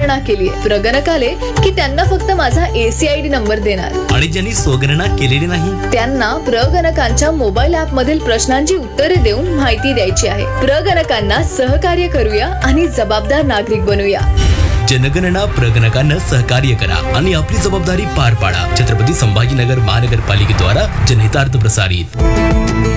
स्वगणना केली आहे. प्रगणक आले की त्यांना फक्त माझा ACID नंबर देणार आणि ज्यांनी स्वगणना केलेली नाही त्यांना प्रगणकांच्या मोबाईल ऍप मधील प्रश्नांची उत्तरे देऊन माहिती द्यायची आहे. प्रगणकांना सहकार्य करूया आणि जबाबदार नागरिक बनूया. जनगणना प्रगणकांना सहकार्य करा आणि आपली जबाबदारी पार पाडा. छत्रपती संभाजीनगर महानगरपालिकेद्वारा जनहितार्थ प्रसारित.